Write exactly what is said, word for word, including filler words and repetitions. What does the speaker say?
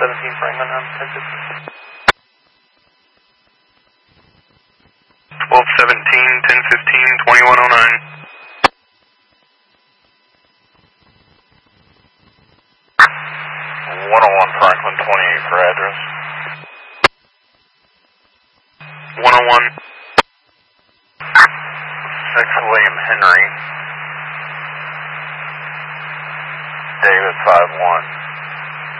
seventeen Franklin on ten fifteen. twelve seventeen, ten fifteen, twenty-one oh nine. one oh one Franklin, twenty-eight for address. one oh one. six William Henry. David five one.